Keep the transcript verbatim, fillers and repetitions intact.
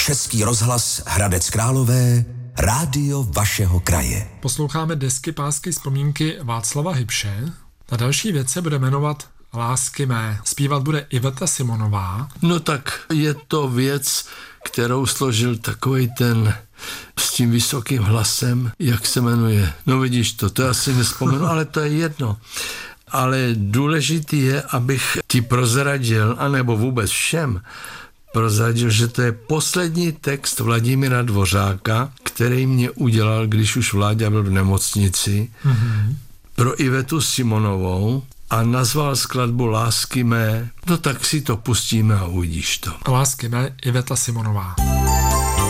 Český rozhlas Hradec Králové, rádio vašeho kraje. Posloucháme desky Pásky vzpomínky Václava Hybše. Ta další věc se bude jmenovat Lásky mé. Zpívat bude Iveta Simonová. No tak je to věc, kterou složil takovej ten s tím vysokým hlasem, jak se jmenuje. No vidíš to, to asi nespomenu, ale to je jedno. Ale důležitý je, abych ti prozradil, anebo vůbec všem prozradil, že to je poslední text Vladimíra Dvořáka, který mě udělal, když už Vláďa byl v nemocnici, mm-hmm. pro Ivetu Simonovou a nazval skladbu Lásky mé. No tak si to pustíme a uvidíš to. Lásky mé, Iveta Simonová.